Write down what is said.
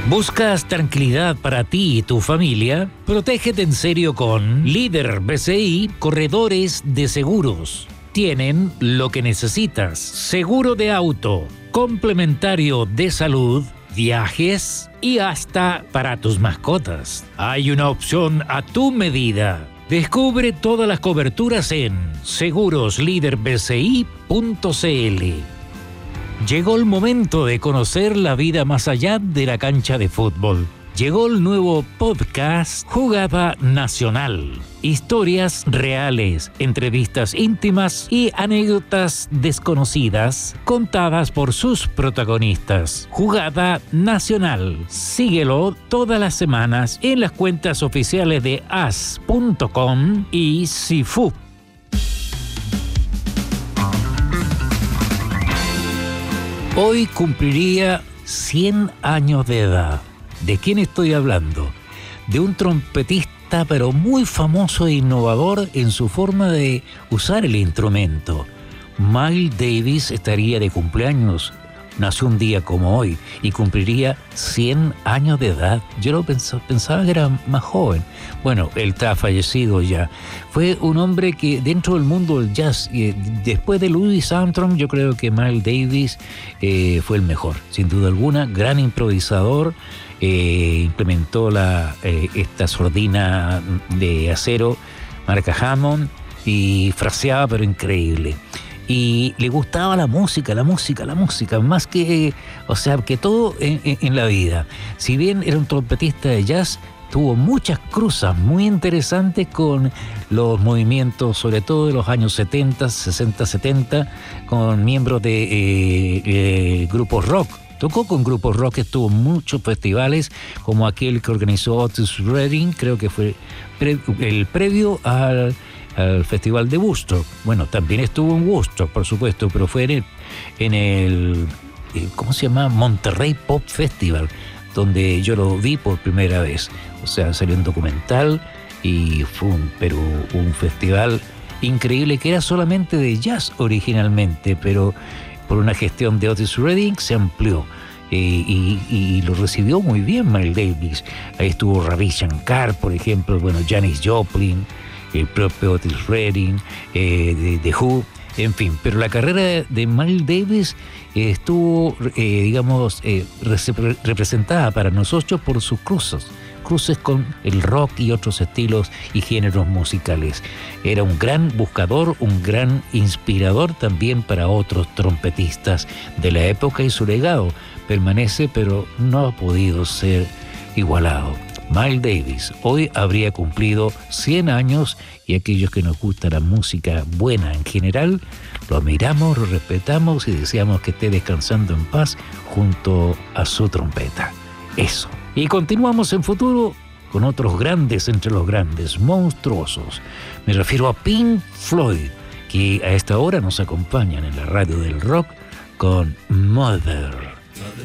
¿Buscas tranquilidad para ti y tu familia? Protégete en serio con Líder BCI Corredores de Seguros. Tienen lo que necesitas: seguro de auto, complementario de salud, viajes y hasta para tus mascotas. Hay una opción a tu medida. Descubre todas las coberturas en segurosliderbci.cl. Llegó el momento de conocer la vida más allá de la cancha de fútbol. Llegó el nuevo podcast Jugada Nacional. Historias reales, entrevistas íntimas y anécdotas desconocidas contadas por sus protagonistas. Jugada Nacional. Síguelo todas las semanas en las cuentas oficiales de as.com y Sifu. Hoy cumpliría 100 años de edad. ¿De quién estoy hablando? De un trompetista pero muy famoso e innovador en su forma de usar el instrumento. Miles Davis estaría de cumpleaños. Nació un día como hoy y cumpliría 100 años de edad. Yo lo pensaba que era más joven. Bueno, él está fallecido ya. Fue un hombre que dentro del mundo del jazz, después de Louis Armstrong, yo creo que Miles Davis fue el mejor, sin duda alguna. Gran improvisador. Implementó esta sordina de acero marca Hammond y fraseaba pero increíble. Y le gustaba la música, más que, que todo en la vida. Si bien era un trompetista de jazz, tuvo muchas cruzas muy interesantes con los movimientos, sobre todo de los años 60, 70, con miembros de grupos rock. Tocó con grupos rock, estuvo en muchos festivales, como aquel que organizó Otis Redding, creo que fue el previo al Festival de Woodstock. Bueno, también estuvo en Woodstock, por supuesto, pero fue en el ¿cómo se llama? Monterrey Pop Festival, donde yo lo vi por primera vez. O sea, salió un documental y fue un festival increíble que era solamente de jazz originalmente, pero por una gestión de Otis Redding se amplió. Y lo recibió muy bien Miles Davis. Ahí estuvo Ravi Shankar, por ejemplo, Janis Joplin, el propio Otis Redding, de The Who, en fin. Pero la carrera de Miles Davis estuvo, representada para nosotros por sus cruces con el rock y otros estilos y géneros musicales. Era un gran buscador, un gran inspirador también para otros trompetistas de la época, y su legado permanece, pero no ha podido ser igualado. Miles Davis hoy habría cumplido 100 años, y aquellos que nos gusta la música buena en general, lo admiramos, lo respetamos y deseamos que esté descansando en paz junto a su trompeta. Eso. Y continuamos en futuro con otros grandes entre los grandes, monstruosos. Me refiero a Pink Floyd, que a esta hora nos acompañan en la radio del rock con Mother.